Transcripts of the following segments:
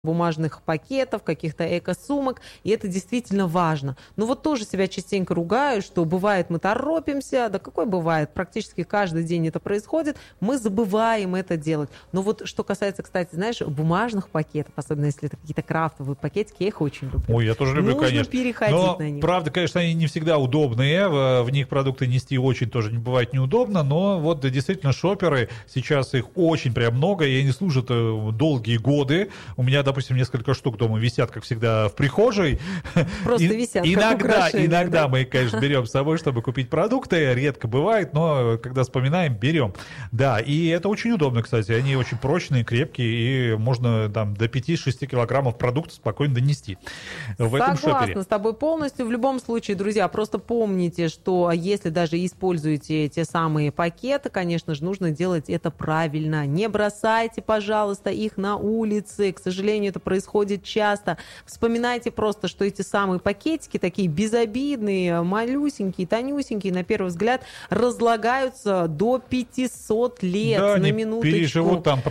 бумажных пакетов, каких-то эко-сумок, и это действительно важно. Но вот тоже себя частенько ругаю, что бывает мы торопимся, да какой бывает, практически каждый день это происходит, мы забываем это делать. Но вот что касается, кстати, знаешь, бумажных пакетов, особенно если это какие-то крафтовые пакетики, я их очень люблю. Ой, я тоже люблю, нужно конечно. переходить но, на них. Правда, конечно, они не всегда удобные, в них продукты нести очень тоже не бывает неудобно, но вот действительно шопперы, сейчас их очень прям много, и они служат долгие годы. У меня, допустим, несколько штук дома висят, как всегда, в прихожей. Просто висят, как украшения. Иногда мы, конечно, берем с собой, чтобы купить продукты. Редко бывает, но когда вспоминаем, берем. Да, и это очень удобно, кстати. Они очень прочные, крепкие, и можно там до 5-6 килограммов продуктов спокойно донести в этом шопере. Согласна с тобой полностью. В любом случае, друзья, просто помните, что если даже используете те самые пакеты, конечно же, нужно делать это правильно. Не бросайте, пожалуйста, их на улице. К сожалению, это происходит часто. Вспоминайте просто, что эти самые пакетики, такие безобидные, малюсенькие, тонюсенькие, на первый взгляд, разлагаются до 500 лет, да, на они минуточку. Переживут там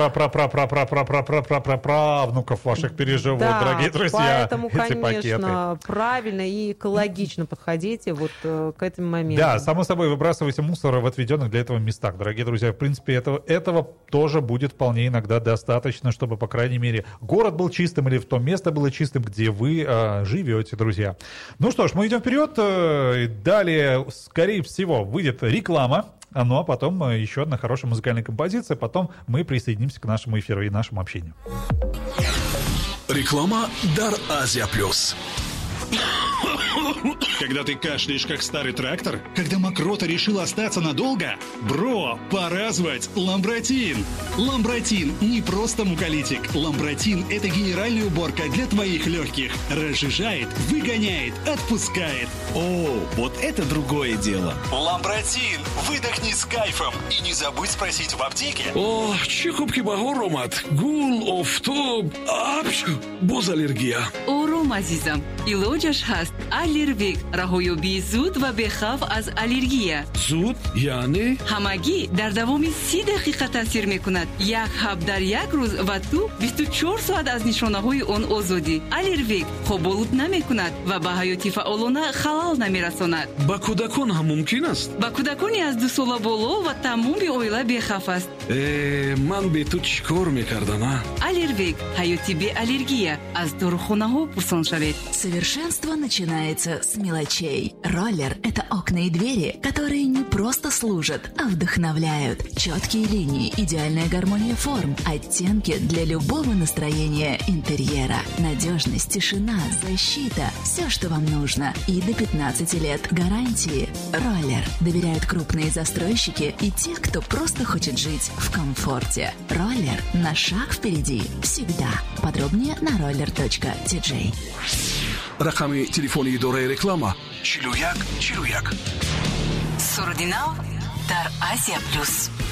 правнуков ваших переживут, да, дорогие друзья. Поэтому, конечно, правильно и экологично подходите вот к этому моменту. Да, само собой, выбрасывайте мусор в отведенных для этого местах, дорогие друзья. В принципе, этого тоже будет вполне иногда достаточно, чтобы, по крайней мере, город был чистым или в том место было чистым, где вы живете, друзья. Ну что ж, мы идем вперед. Далее, скорее всего, выйдет реклама. Ну а потом еще одна хорошая музыкальная композиция. Потом мы присоединимся к нашему эфиру и нашему общению. Реклама Дар Азия Плюс. Когда ты кашляешь, как старый трактор? Когда мокрота решила остаться надолго? Бро, пора звать Ламбротин. Ламбротин не просто муколитик. Ламбротин – это генеральная уборка для твоих легких. Разжижает, выгоняет, отпускает. О, вот это другое дело. Ламбротин. Выдохни с кайфом. И не забудь спросить в аптеке. О, чекупки багоромат. Гул, офтоб. Апчу. Боз аллергия. Ором, азизам. Илоджаш хаст. Аллервик. раҳоёбии зуд ва бехавф аз аллергия. Зуд? яъне? ҳамагӣ дар давоми 30 дақиқа таъсир мекунад. Як ҳаб дар як рӯз ва ту 24 соат аз нишонаҳои он озодӣ. Аллервик хоболуд намекунад ва ба ҳаёти фаъолона халал намерасонад. ба кӯдакон ҳам мумкин аст? ба кӯдакони аз 2 сола боло ва тамоми оила бехавф аст. ман бе ту чӣ кор мекардам? Аллервик ҳаёти бе аллергия. Аз дорухонаҳо пурсон шавед. Совершенство начинается с мелочей. Роллер – это окна и двери, которые не просто служат, а вдохновляют. Четкие линии, идеальная гармония форм, оттенки для любого настроения интерьера. Надежность, тишина, защита – все, что вам нужно. И до 15 лет гарантии. Роллер доверяют крупные застройщики и те, кто просто хочет жить в комфорте. Роллер на шаг впереди. Всегда. Подробнее на roller.tj. рақами телефони идораи реклама 41 41 49 дар Азия Плюс.